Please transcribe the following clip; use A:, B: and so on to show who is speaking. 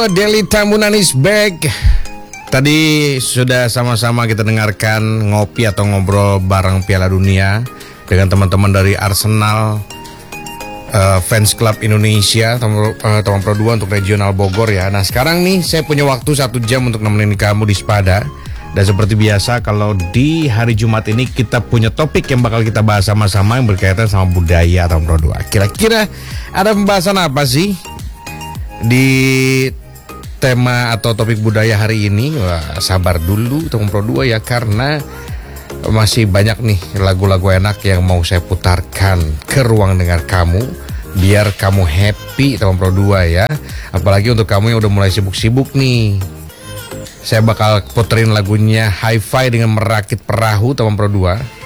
A: Daily Tambunan is back. Tadi sudah sama-sama kita dengarkan ngopi atau ngobrol bareng Piala Dunia dengan teman-teman dari Arsenal Fans Club Indonesia, teman Pro 2 untuk regional Bogor ya. Nah sekarang nih saya punya waktu 1 jam untuk nemenin kamu di Spada. Dan seperti biasa kalau di hari Jumat ini kita punya topik yang bakal kita bahas sama-sama yang berkaitan sama budaya Teman Pro 2. Kira-kira ada pembahasan apa sih di tema atau topik budaya hari ini? Wah, sabar dulu Teman Pro 2 ya, karena masih banyak nih lagu-lagu enak yang mau saya putarkan ke ruang dengar kamu biar kamu happy Teman Pro 2 ya. Apalagi untuk kamu yang udah mulai sibuk-sibuk nih, saya bakal puterin lagunya Hi-Fi dengan Merakit Perahu Teman Pro 2.